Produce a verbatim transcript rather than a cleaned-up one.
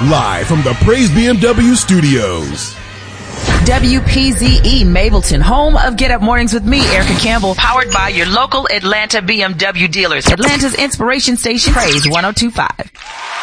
Live from the Praise B M W studios. W P Z E Mableton, home of Get Up Mornings with me, Erica Campbell, powered by your local Atlanta B M W dealers. Atlanta's inspiration station, Praise one oh two point five.